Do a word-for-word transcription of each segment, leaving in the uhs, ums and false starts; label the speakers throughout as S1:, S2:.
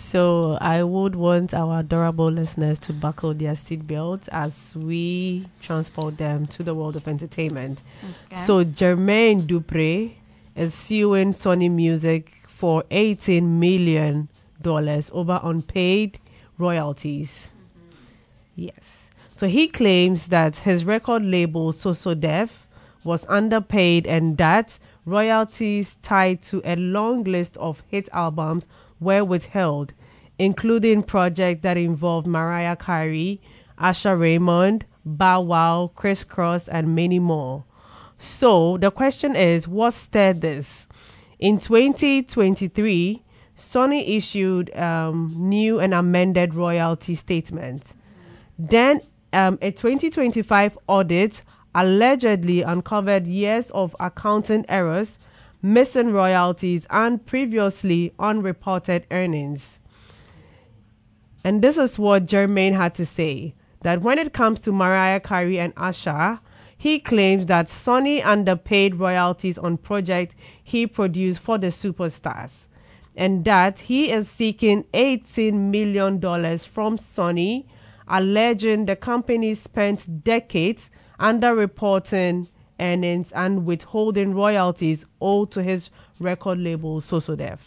S1: So I would want our adorable listeners to buckle their seatbelts as we transport them to the world of entertainment. Okay. So Jermaine Dupri is suing Sony Music for eighteen million dollars over unpaid royalties. Mm-hmm. Yes. So he claims that his record label SoSoDef was underpaid and that royalties tied to a long list of hit albums were withheld, including projects that involved Mariah Carey, Asha Raymond, Bow Wow, Criss Cross, and many more. So the question is, what stirred this? In twenty twenty-three, Sony issued um, new and amended royalty statement. Then um, a twenty twenty-five audit allegedly uncovered years of accounting errors, missing royalties, and previously unreported earnings. And this is what Jermaine had to say, that when it comes to Mariah Carey and Asha, he claims that Sony underpaid royalties on projects he produced for the superstars, and that he is seeking eighteen million dollars from Sony, alleging the company spent decades underreporting earnings and withholding royalties owed to his record label SoSoDef.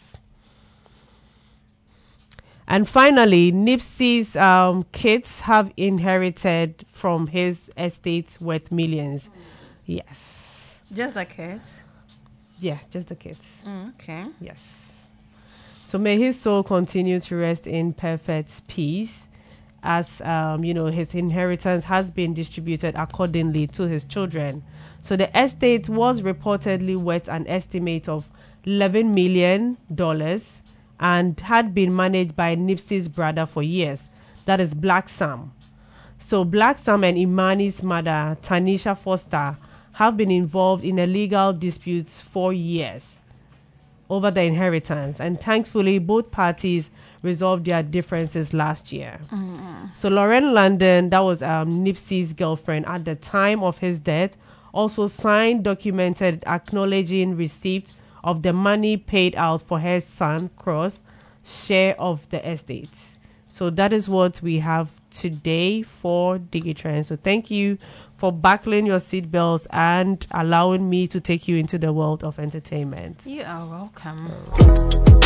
S1: And finally, Nipsey's um, kids have inherited from his estate worth millions. Mm. Yes.
S2: Just the kids?
S1: Yeah, just the kids.
S2: Mm, okay.
S1: Yes. So may his soul continue to rest in perfect peace, as um, you know, his inheritance has been distributed accordingly to his children. So the estate was reportedly worth an estimate of eleven million dollars and had been managed by Nipsey's brother for years. That is Black Sam. So Black Sam and Imani's mother, Tanisha Foster, have been involved in a legal disputes for years over the inheritance. And thankfully, both parties resolved their differences last year. Mm-hmm. So Lauren London, that was um, Nipsey's girlfriend at the time of his death, also signed documented acknowledging receipt of the money paid out for her son, Cross, share of the estate. So that is what we have today for DigiTrend. So thank you for buckling your seatbelts and allowing me to take you into the world of entertainment.
S2: You are welcome.